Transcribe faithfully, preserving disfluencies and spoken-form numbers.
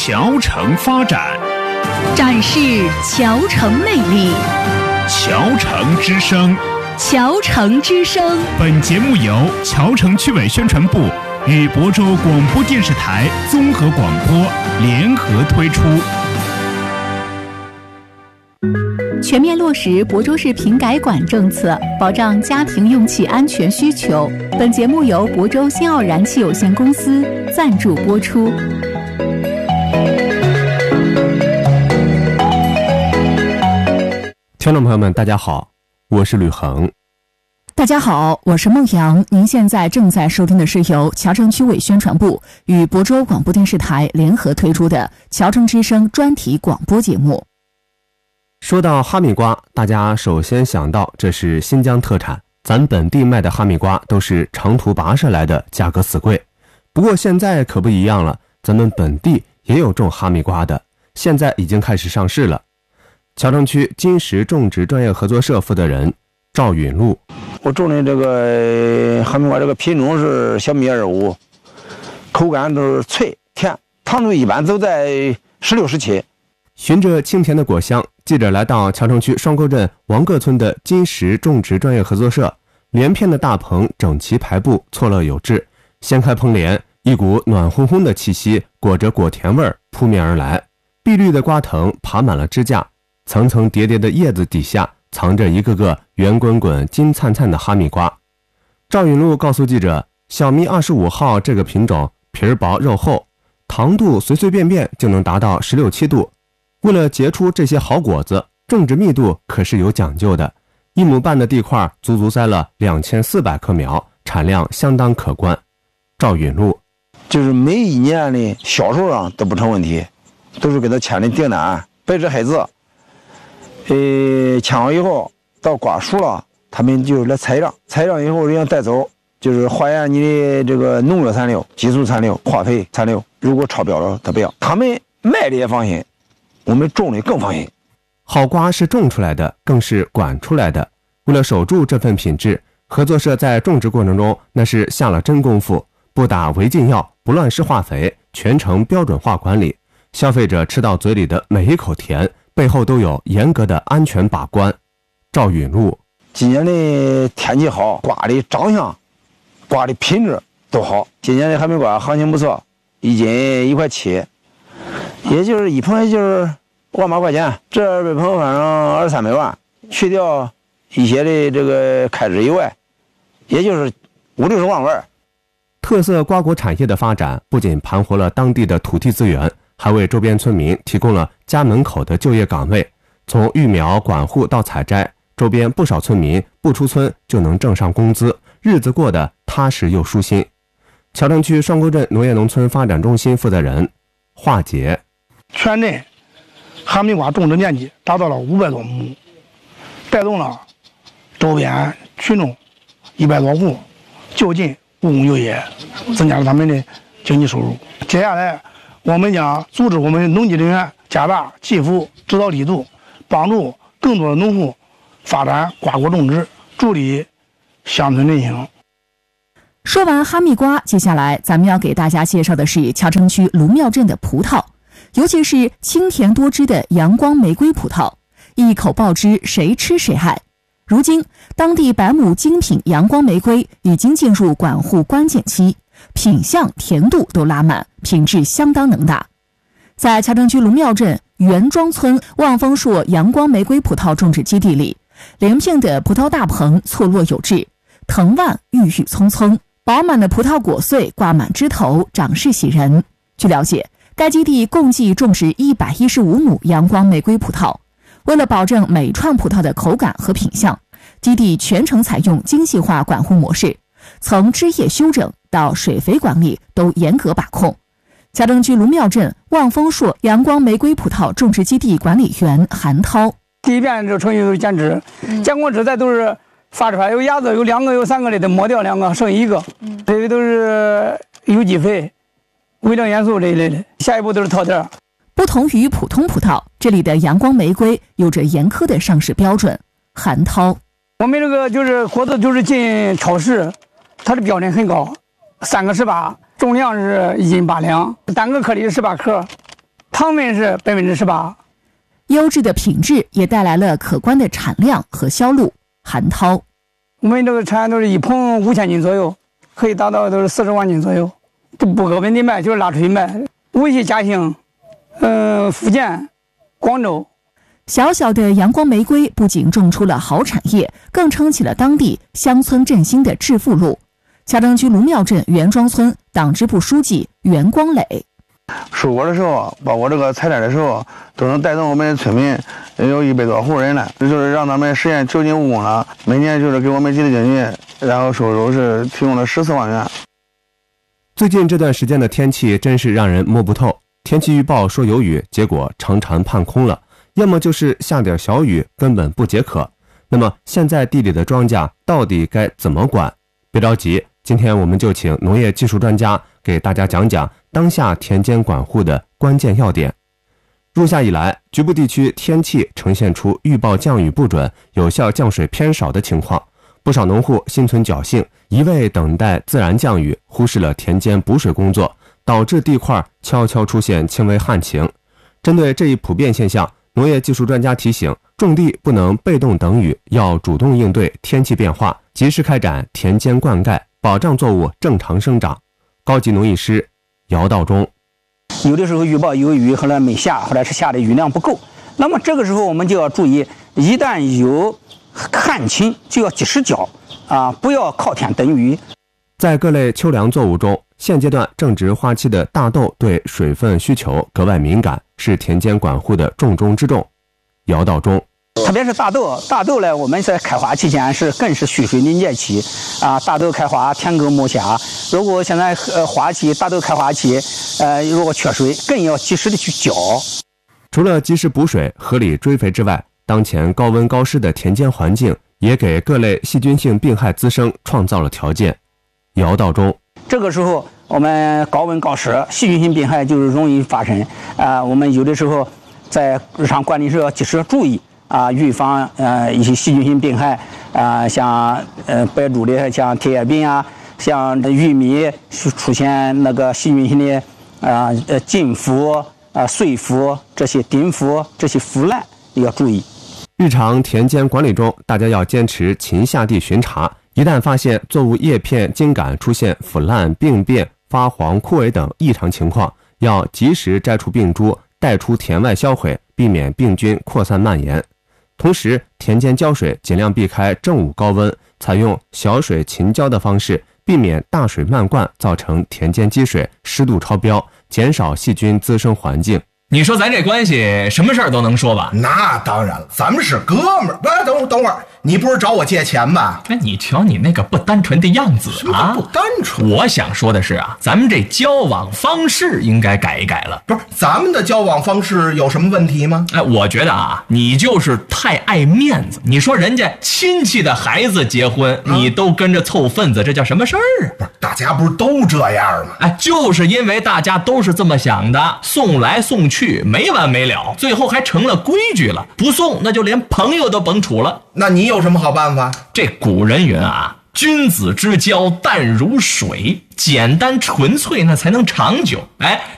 侨城发展， 展示侨城魅力。 侨城之声， 侨城之声。 本节目由侨城区委宣传部与亳州广播电视台综合广播联合推出。 全面落实亳州市瓶改管政策，保障家庭用气安全需求。本节目由亳州新奥燃气有限公司赞助播出。 听众朋友们，大家好，我是吕恒。 大家好，我是孟阳。您现在正在收听的是由侨城区委宣传部与亳州广播电视台联合推出的侨城之声专题广播节目。 说到哈密瓜，大家首先想到这是新疆特产，咱本地卖的哈密瓜都是长途跋涉来的，价格死贵。不过现在可不一样了，咱们本地也有种哈密瓜的，现在已经开始上市了。侨城区金石种植专业合作社负责人赵允禄， 我种的这个哈密瓜这个品种是小米二五，口感都是脆甜，糖度一般都在十六十七。 循着清甜的果香，记者来到侨城区双沟镇王各村的金石种植专业合作社，连片的大棚整齐排布，错落有致。掀开棚帘，一股暖烘烘的气息裹着果甜味扑面而来。碧绿的瓜藤爬满了支架，层层叠叠的叶子底下藏着一个个圆滚滚金灿灿的哈密瓜。赵允禄告诉记者，小米二十五号这个品种皮儿薄肉厚，糖度随随便便就能达到十六七度。为了结出这些好果子，种植密度可是有讲究的，一亩半的地块足足栽了两千四百棵苗，产量相当可观。赵允禄就是每一年的销售上都不成问题，都是给他签的订单，白纸黑字。呃，签好以后到瓜熟了，他们就来采样，采样以后人家带走，就是化验你的这个农药残留、激素残留、化肥残留，如果超标了他不要。他们卖的也放心，我们种的更放心。 好瓜是种出来的，更是管出来的。为了守住这份品质，合作社在种植过程中那是下了真功夫，不打违禁药，不乱施化肥，全程标准化管理。消费者吃到嘴里的每一口甜，背后都有严格的安全把关。赵允禄， 今年的天气好，瓜的长相、瓜的品质都好。今年的哈密瓜行情不错，一斤一块七，也就是一盆也就是万把块钱。这二百盆反正二三百万，去掉一些的这个开支以外，也就是五六十万玩。 特色瓜果产业的发展不仅盘活了当地的土地资源，还为周边村民提供了家门口的就业岗位。从育苗管护到采摘，周边不少村民不出村就能挣上工资，日子过得踏实又舒心。侨城区双沟镇农业农村发展中心负责人华杰， 全镇哈密瓜种植面积达到了五百多亩，带动了周边群众一百多户就近务工就业，增加了他们的经济收入。接下来我们将组织我们农技人员加大技术指导力度，帮助更多的农户发展瓜果种植，助力乡村振兴。 说完哈密瓜，接下来咱们要给大家介绍的是侨城区卢庙镇的葡萄，尤其是清甜多汁的阳光玫瑰葡萄，一口爆汁，谁吃谁爱。如今当地百亩精品阳光玫瑰已经进入管护关键期，品相甜度都拉满，品质相当能打。在侨城区卢庙镇袁庄村望丰硕阳光玫瑰葡萄种植基地里，连片的葡萄大棚错落有致，藤蔓郁郁葱葱，饱满的葡萄果穗挂满枝头，长势喜人。据了解，该基地共计种植一百一十五亩阳光玫瑰葡萄。为了保证每串葡萄的口感和品相，基地全程采用精细化管护模式，从枝叶修整到水肥管理都严格把控。侨城区卢庙镇望丰硕阳光玫瑰葡萄种植基地管理员韩涛， 第一遍这程序都是剪枝，剪过枝再都是发出来，有芽子有两个有三个的，得磨掉两个，剩一个。这些都是有机肥、微量元素这一类的。下一步都是套袋。 不同于普通葡萄，这里的阳光玫瑰有着严苛的上市标准。韩涛， 我们这个就是果子就是进超市，它的标准很高，三个十八，重量是一斤八两，单个颗粒十八克， 糖分是百分之十八。 优质的品质也带来了可观的产量和销路。韩涛， 我们这个产都是一捧五千斤左右，可以达到都是四十万斤左右，就不搁本地卖，就是拉出去卖。无锡、嘉兴，呃，福建、广州。 小小的阳光玫瑰不仅种出了好产业，更撑起了当地乡村振兴的致富路。乔城区卢庙镇袁庄村党支部书记袁光磊， 收果的时候，包括这个采摘的时候，都能带动我们村民有一百多户人了，这就是让他们实现就近务工了。每年就是给我们集体经济，然后收入是提供了十四万元。 最近这段时间的天气真是让人摸不透，天气预报说有雨，结果常常盼空了，要么就是下点小雨，根本不解渴。那么现在地里的庄稼到底该怎么管？别着急，今天我们就请农业技术专家给大家讲讲当下田间管护的关键要点。入夏以来，局部地区天气呈现出预报降雨不准、有效降水偏少的情况，不少农户心存侥幸，一味等待自然降雨，忽视了田间补水工作，导致地块悄悄出现轻微旱情。针对这一普遍现象，农业技术专家提醒，种地不能被动等雨，要主动应对天气变化，及时开展田间灌溉，保障作物正常生长。高级农艺师姚道中， 有的时候预报有雨，后来没下，或者是下的雨量不够，那么这个时候我们就要注意，一旦有旱情就要及时浇啊，不要靠天等雨。 在各类秋粮作物中，现阶段正值花期的大豆对水分需求格外敏感，是田间管护的重中之重。姚道中， 特别是大豆，大豆呢，我们在开花期间是更是蓄水凝结期啊，大豆开花天耕暮夏。如果现在呃花期大豆开花期，呃如果缺水，更要及时的去浇。 除了及时补水、合理追肥之外，当前高温高湿的田间环境也给各类细菌性病害滋生创造了条件。姚道中， 这个时候我们高温高湿，细菌性病害就是容易发生啊、呃。我们有的时候在日常管理时要及时注意啊，预防呃一些细菌性病害啊，像呃白株的像铁叶病啊，像玉米出现那个细菌性的啊呃浸腐啊碎腐这些顶腐这些腐烂要注意。 日常田间管理中，大家要坚持勤下地巡查，一旦发现作物叶片、茎秆出现腐烂、病变、发黄、枯萎等异常情况，要及时摘除病株，带出田外销毁，避免病菌扩散蔓延。同时，田间浇水尽量避开正午高温，采用小水勤浇的方式，避免大水漫灌造成田间积水、湿度超标，减少细菌滋生环境。 你说咱这关系什么事儿都能说吧？ 那当然了，咱们是哥们儿。哎，等会儿等会儿，你不是找我借钱吧？ 哎，你瞧你那个不单纯的样子啊！ 不单纯。 我想说的是啊，咱们这交往方式应该改一改了。 不是，咱们的交往方式有什么问题吗？ 哎，我觉得啊，你就是太爱面子。你说人家亲戚的孩子结婚，啊、你都跟着凑份子，这叫什么事儿啊？ 不是，大家不是都这样吗？ 哎，就是因为大家都是这么想的，送来送去。没完没了，最后还成了规矩了。不送，那就连朋友都甭处了。 那你有什么好办法？ 这古人云啊，君子之交淡如水，简单纯粹那才能长久。哎，